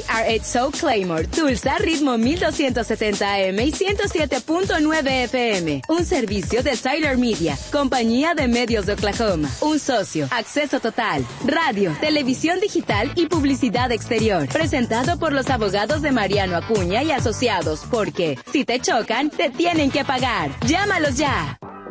KRHO Claymore, Tulsa, ritmo 1270 AM y 107.9 FM. Un servicio de Tyler Media, compañía de medios de Oklahoma. Un socio, acceso total, radio, televisión digital y publicidad exterior. Presentado por los abogados de Mariano Acuña y Asociados, porque si te chocan, te tienen que pagar. Llámalos ya.